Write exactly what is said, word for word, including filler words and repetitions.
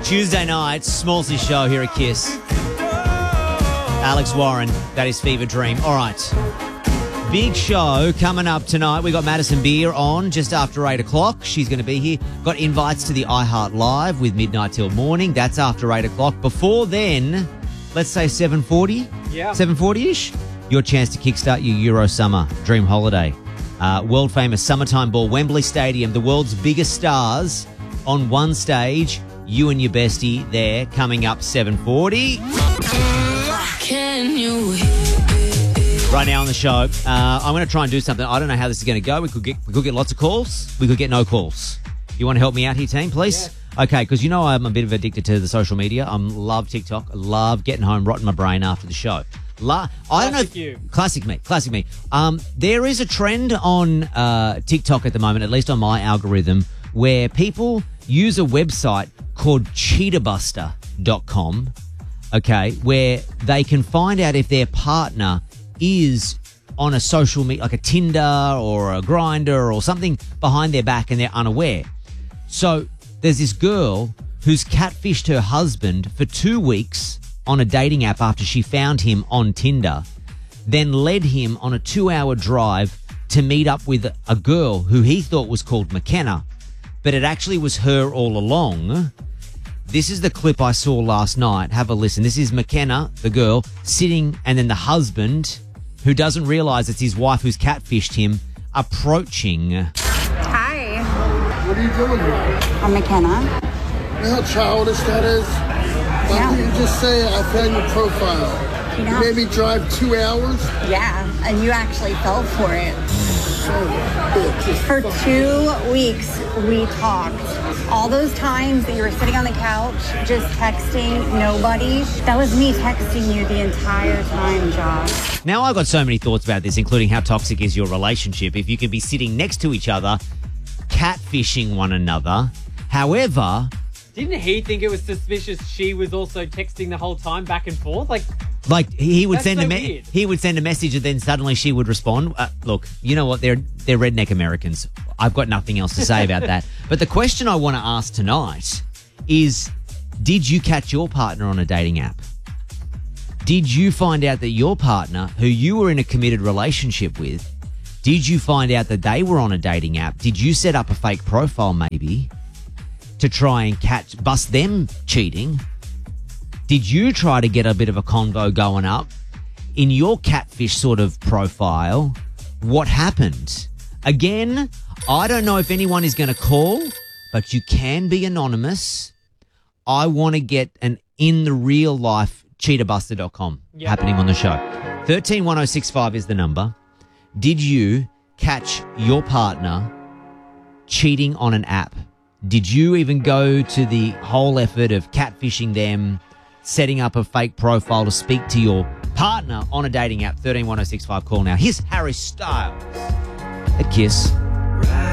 Tuesday night, Smallsy show here at Kiss. Alex Warren, that is Fever Dream. All right. Big show coming up tonight. We got Madison Beer on just after eight o'clock. She's going to be here. Got invites to the iHeart Live with Midnight Till Morning. That's after eight o'clock. Before then, let's say seven forty? Yeah. seven forty-ish? Your chance to kickstart your Euro Summer Dream Holiday. Uh, world famous Summertime Ball, Wembley Stadium, the world's biggest stars on one stage. You and your bestie there coming up seven forty. Can you? Right now on the show, uh, I'm going to try and do something. I don't know how this is going to go. We could get we could get lots of calls. We could get no calls. You want to help me out here, team, please? Yeah. Okay, because you know I'm a bit of addicted to the social media. I love TikTok. I love getting home, rotting my brain after the show. La- I don't know. Classic you. Classic me. Classic me. Um, there is a trend on uh, TikTok at the moment, at least on my algorithm, where people use a website called cheetah buster dot com, okay, where they can find out if their partner is on a social media, like a Tinder or a Grindr or something behind their back and they're unaware. So there's this girl who's catfished her husband for two weeks on a dating app after she found him on Tinder, then led him on a two-hour drive to meet up with a girl who he thought was called McKenna, but it actually was her all along. This is the clip I saw last night. Have a listen. This is McKenna, the girl, sitting, and then the husband, who doesn't realise it's his wife who's catfished him, approaching. Hi, What are you doing here? I'm McKenna. You know how childish that is? Why Yeah. don't you just say I found your profile? You know- You made me drive two hours? Yeah, and you actually fell for it. Son of a bitch. Just For fuck- two weeks, we talked. All those times that you were sitting on the couch, just texting nobody, that was me texting you the entire time, Josh. Now, I've got so many thoughts about this, including how toxic is your relationship if you can be sitting next to each other, catfishing one another. However, Didn't he think it was suspicious she was also texting the whole time back and forth? Like, like he would That's send so a me- weird. he would send a message and then suddenly she would respond. Uh, look, you know what? They're they're redneck Americans. I've got nothing else to say about that. But the question I want to ask tonight is: did you catch your partner on a dating app? Did you find out that your partner, who you were in a committed relationship with, did you find out that they were on a dating app? Did you set up a fake profile maybe to try and catch, bust them cheating? Did you try to get a bit of a convo going up in your catfish sort of profile? What happened? Again, I don't know if anyone is going to call, but you can be anonymous. I want to get an in the real life cheetah buster dot com Yep. happening on the show. one three one oh six five is the number. Did you catch your partner cheating on an app? Did you even go to the whole effort of catfishing them, setting up a fake profile to speak to your partner on a dating app? one three one oh six five, call now. Here's Harry Styles at Kiss.